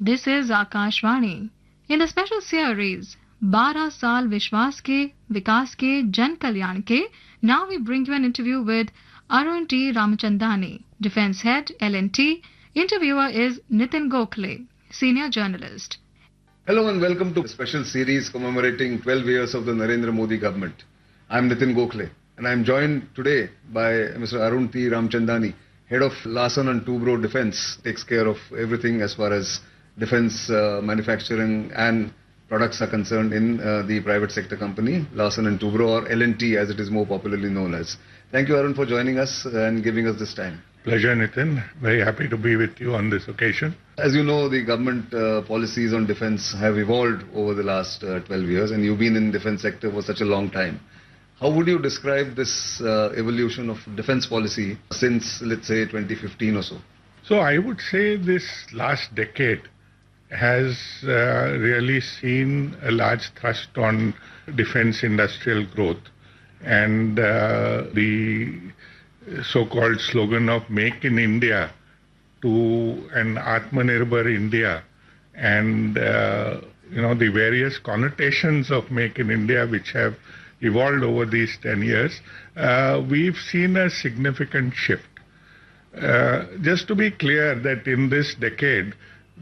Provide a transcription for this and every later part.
This is Akashvani. In the special series 12 साल विश्वास के विकास के जन कल्याण के, now we bring you an interview with Arun T. Ramachandani, Defence Head, L&T. Interviewer is Nitin Gokhale, Senior Journalist. Hello and welcome to a special series commemorating 12 years of the Narendra Modi government. I'm Nitin Gokhale and I'm joined today by Mr. Arun T. Ramachandani, Head of Larsen & Toubro Defence, takes care of everything as far as defence manufacturing and products are concerned in the private sector company, Larsen & Toubro, or L&T as it is more popularly known as. Thank you, Arun, for joining us and giving us this time. Pleasure, Nitin. Very happy to be with you on this occasion. As you know, the government policies on defence have evolved over the last 12 years, and you've been in the defence sector for such a long time. How would you describe this evolution of defence policy since, let's say, 2015 or so? So I would say this last decade has really seen a large thrust on defence industrial growth, and the so-called slogan of Make in India to an Atmanirbhar India, and the various connotations of Make in India which have evolved over these 10 years, we've seen a significant shift. Just to be clear that in this decade,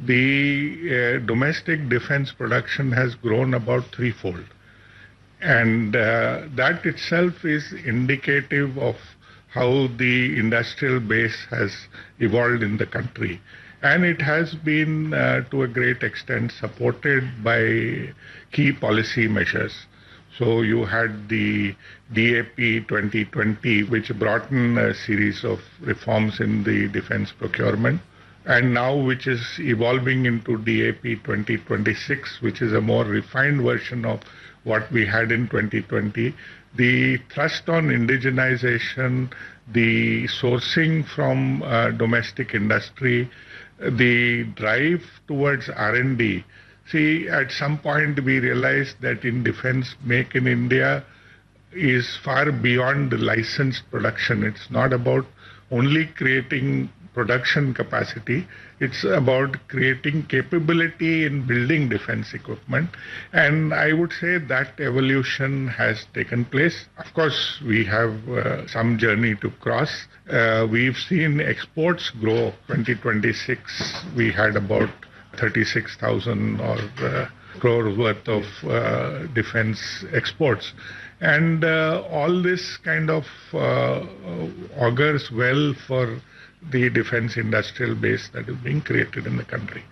the domestic defence production has grown about threefold. And that itself is indicative of how the industrial base has evolved in the country. And it has been, to a great extent, supported by key policy measures. So you had the DAP 2020, which brought in a series of reforms in the defence procurement, and now which is evolving into DAP 2026, which is a more refined version of what we had in 2020. The thrust on indigenization, the sourcing from domestic industry, the drive towards R&D. See, at some point we realized that in defense, Make in India is far beyond licensed production. It's not about only creating production capacity. It's about creating capability in building defense equipment. And I would say that evolution has taken place. Of course, we have some journey to cross. We've seen exports grow. 2026, we had about 36,000 crores worth of defense exports. And all this kind of augurs well for the defense industrial base that is being created in the country.